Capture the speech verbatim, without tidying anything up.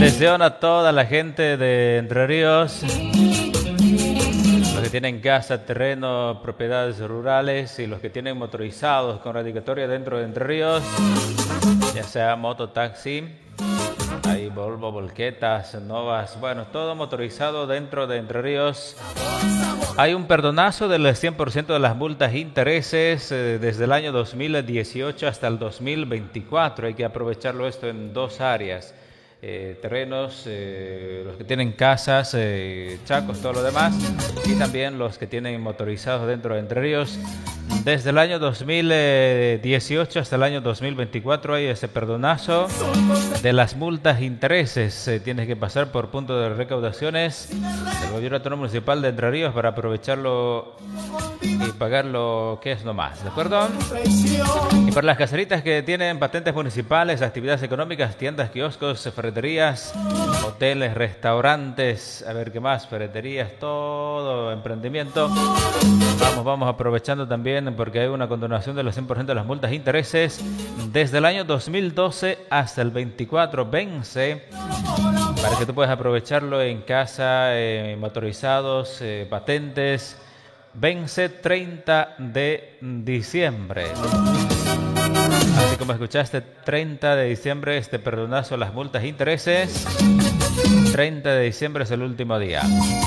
Atención a toda la gente de Entre Ríos, los que tienen casa, terreno, propiedades rurales y los que tienen motorizados con radicatoria dentro de Entre Ríos, ya sea moto, taxi, hay Volvo, Volquetas, Novas, bueno, todo motorizado dentro de Entre Ríos. Hay un perdonazo del cien por ciento de las multas e intereses eh, desde el año dos mil dieciocho hasta el dos mil veinticuatro. Hay que aprovecharlo esto en dos áreas. Eh, terrenos, eh, los que tienen casas, eh, chacos, todo lo demás, y también los que tienen motorizados dentro de Entre Ríos. Desde el año dos mil dieciocho hasta el año dos mil veinticuatro hay ese perdonazo de las multas e intereses. Eh, tienes que pasar por punto de recaudaciones del Gobierno Autónomo Municipal de Entre Ríos para aprovecharlo y pagar lo que es nomás, ¿de acuerdo? Y para las caseritas que tienen patentes municipales, actividades económicas, tiendas, kioscos, ferreterías, hoteles, restaurantes, a ver qué más, ferreterías, todo emprendimiento. Vamos, vamos aprovechando también porque hay una condonación de los cien por ciento de las multas e intereses. Desde el año dos mil doce hasta el veinticuatro vence para que tú puedas aprovecharlo en casa, eh, motorizados, eh, patentes. Vence treinta de diciembre. Así como escuchaste, treinta de diciembre este perdonazo a las multas e intereses. treinta de diciembre es el último día.